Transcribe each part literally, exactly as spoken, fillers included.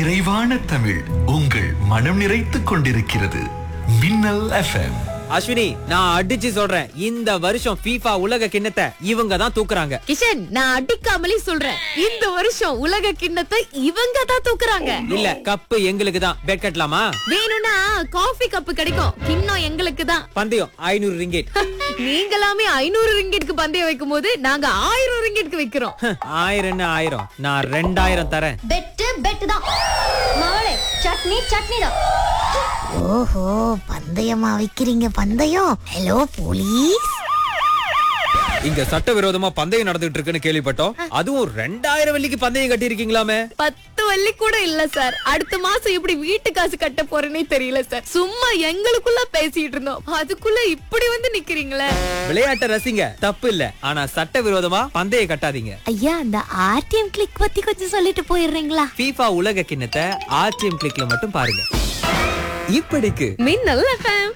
நிறைவான தமிழ் உங்கள் மனம் நிறைத்துக் கொண்டிருக்கிறது. மின்னல் எஃப்எம். அஸ்வினி, நான் அடிச்சு சொல்றேன், இந்த வருஷம் FIFA உலக கிண்ணத்தை இவங்க தான் தூக்குறாங்க. கிஷன், நான் அடிக்காமலே சொல்றேன், இந்த வருஷம் உலக கிண்ணத்தை இவங்க தான் தூக்குறாங்க. இல்ல, கப்பு எங்களுக்கு தான். பெட் கட்டலாமா? வேணும்னா காஃபி கப்பு கிடைக்கும், கிண்ணம் எங்களுக்கு தான். பந்தயம் ஐநூறு ரிங்கெட். நீங்களாமே ஐநூறு ரிங்கெட்க்கு பந்தயம் வைக்கும் போது நாங்க ஆயிரம் ரிங்கெட்க்கு வைக்கிறோம். ஆயிரம் என்ன ஆயிரம், நான் ரெண்டாயிரம் தரேன். பெட்டு பெட்டு தான் மகளே. சட்னி சட்னி தான். ஓஹோ, பந்தயமா வைக்கிறீங்க பந்தயம்? Hello police. இங்க சட்டவிரோதமா பந்தயம் நடந்துட்டு இருக்குன்னு கேள்விப்பட்டோம். அதுவும் ரெண்டாயிரம் வெள்ளிக்கு பந்தயம் கட்டி இருக்கீங்களாமே. பத்து வள்ளி கூட இல்ல சார். அடுத்த மாசம் எப்படி வீட்டு காசு கட்ட போறேனே தெரியல சார். சும்மா எங்களுக்குள்ள பேசிட்டு இருந்தோம், அதுக்குள்ள இப்படி வந்து நிக்கிறீங்களே. விளையாட்ட ரசிங்க, தப்பு இல்ல. ஆனா சட்டவிரோதமா பந்தயம் கட்டாதீங்க. ஐயா, அந்த ஆர்டிஎம் கிளிக் பத்தி கொஞ்சம் சொல்லிட்டு போயிடுறீங்களா? FIFA உலக கிண்ணத்தை ஆர்டிஎம் கிளிக்ல மட்டும் பாருங்க. இப்படிக்கு மின்னல் எஃப்எம்.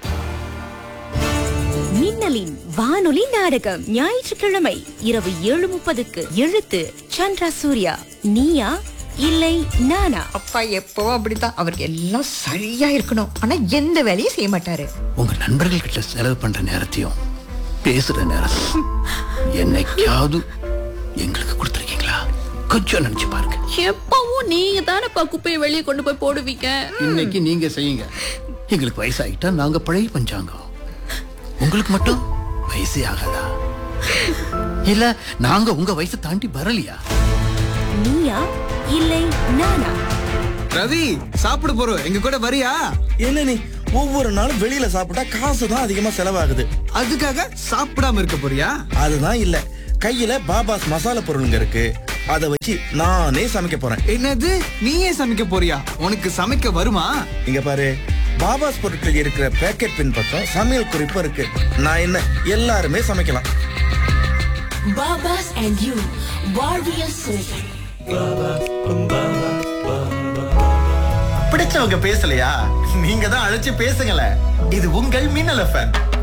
மின்னலின் வானொலி நாடகம் ஞாயிற்றுக்கிழமை இரவு ஏழு முப்பதுக்கு. எழுத்து சந்திரா சூர்யா. நீயா இல்லை நானா? அப்பா எப்போ அப்படித்தான். அவருக்கு எல்லாம் சரியா இருக்கணும், ஆனா எந்த வேலையும் செய்ய மாட்டாரு. உங்க நண்பர்கள் கிட்ட செலவு பண்ற நேரத்தையும் பேசுற நேரத்தையும் என்னைக்காவது எங்களுக்கு கொடுத்துருக்கீங்களா? கொஞ்சம் நினைச்சு பாருங்க. எப்பவும் நீங்க தானே குப்பையை வெளியே கொண்டு போய் போடுவீங்க. இன்னைக்கு நீங்க செய்யுங்க. எங்களுக்கு வயசாயிட்டா நாங்க பழைய பஞ்சாங்கம். உங்களுக்கு மட்டும் வயசே ஆகாதா? இல்ல நாங்க உங்க வயசை தாண்டி வரலையா? நீயா இல்லை நானா? ரவி, சாப்பிட போறோம், எங்க கூட வரியா? என்ன நீ ஒவ்வொரு நாளும் வெளியில சாப்பிட்டா காசு தான் அதிகமா செலவாகுது. அதுக்காக சாப்பிடாம இருக்க போறியா? அதுதான் இல்ல, கையில பாபாஸ் மசாலா பொருளுங்க இருக்கு, அத வச்சு நானே சமைக்க போறேன். என்னது, நீயே சமைக்க போறியா? உனக்கு சமைக்க வருமா? இங்க பாரு, பாபாஸ் பொருட்கள் இருக்கிற பேக்கெட் பின் பக்கம் சமையல் குறிப்பு இருக்கு. நான் என்ன, எல்லாருமே சமைக்கலாம். பாபாஸ் அண்ட் யூ வாரியர் சோஷன். பிடிச்சவங்க பேசலையா? நீங்க தான் அழைச்சு பேசுங்களேன். இது உங்கள் மின்னல் எஃப்எம்.